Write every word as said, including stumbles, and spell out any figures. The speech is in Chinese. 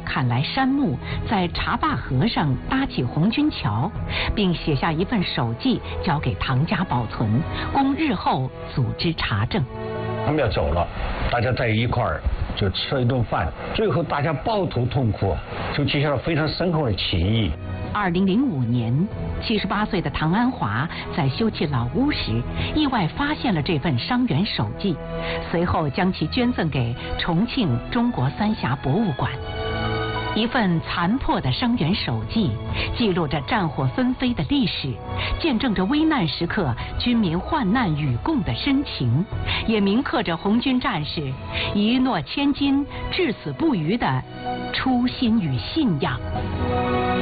砍来杉木，在茶坝河上搭起红军桥，并写下一份手记交给唐家保存，供日后组织查证。 他们要走了，大家在一块儿就吃了一顿饭，最后大家抱头痛哭，就结下了非常深厚的情谊。 二零零五年，七十八岁的唐安华在修葺老屋时，意外发现了这份伤员手记，随后将其捐赠给重庆中国三峡博物馆。一份残破的伤员手记，记录着战火纷飞的历史，见证着危难时刻军民患难与共的深情，也铭刻着红军战士一诺千金、至死不渝的初心与信仰。